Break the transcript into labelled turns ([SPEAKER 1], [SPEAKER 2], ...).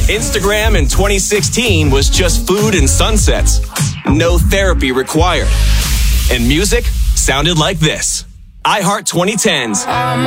[SPEAKER 1] Instagram in 2016 was just food and sunsets. No therapy required. And music sounded like this. iHeart 2010s.